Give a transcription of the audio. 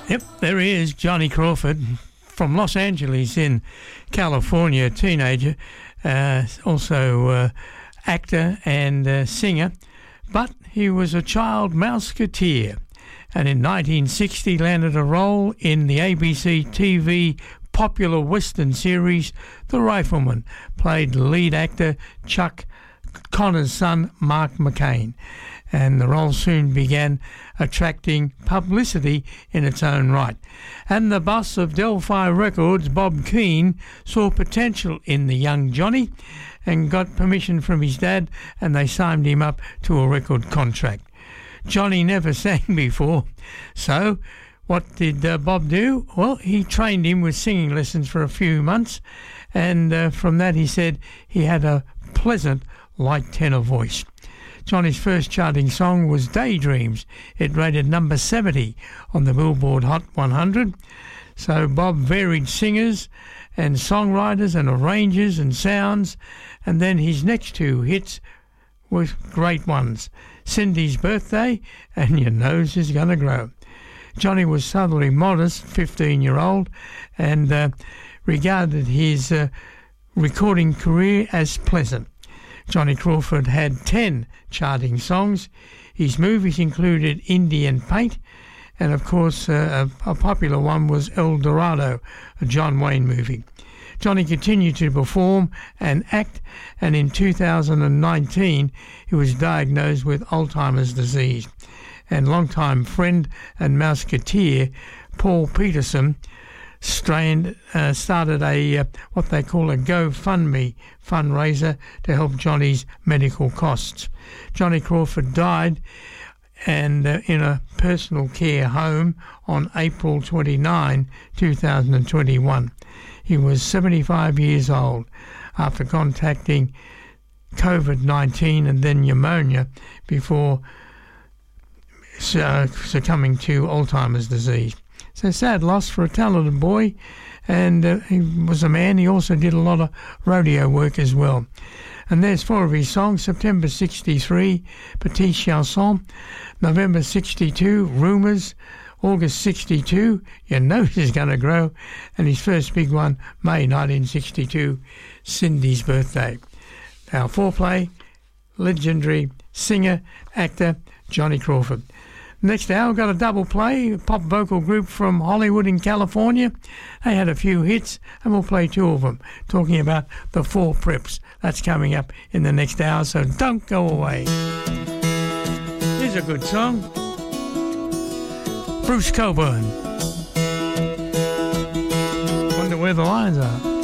Yep, there he is, Johnny Crawford from Los Angeles in California, teenager, also actor and singer, but he was a child mouseketeer, and in 1960 landed a role in the ABC TV popular Western series The Rifleman, played lead actor Chuck Connor's son Mark McCain, and the role soon began attracting publicity in its own right. And the boss of Delphi Records, Bob Keane, saw potential in the young Johnny and got permission from his dad, and they signed him up to a record contract. Johnny never sang before, so what did Bob do? Well, he trained him with singing lessons for a few months, and from that he said he had a pleasant light tenor voice. Johnny's first charting song was Daydreams. It rated number 70 on the Billboard Hot 100. So Bob varied singers and songwriters and arrangers and sounds, and then his next two hits were great ones, Cindy's Birthday and Your Nose Is Gonna Grow. Johnny was subtly modest, 15-year-old, and regarded his recording career as pleasant. Johnny Crawford had 10 charting songs. His movies included Indian Paint, and of course a popular one was El Dorado, a John Wayne movie. Johnny continued to perform and act, and in 2019 he was diagnosed with Alzheimer's disease. And longtime friend and mouseketeer Paul Peterson started a what they call a GoFundMe fundraiser to help Johnny's medical costs. Johnny Crawford died and in a personal care home on April 29, 2021. He was 75 years old after contacting COVID-19 and then pneumonia before succumbing to Alzheimer's disease. So sad loss for a talented boy, and he was a man. He also did a lot of rodeo work as well. And there's four of his songs: September 63, Petit Chanson; November 62, Rumours; August 62, Your Nose Is Gonna Grow; and his first big one, May 1962, Cindy's Birthday. Our foreplay, legendary singer, actor, Johnny Crawford. Next hour, we've got a double play, a pop vocal group from Hollywood in California. They had a few hits, and we'll play two of them, talking about the Four Preps. That's coming up in the next hour, so don't go away. Here's a good song. Bruce Cockburn. Wonder where the lines are.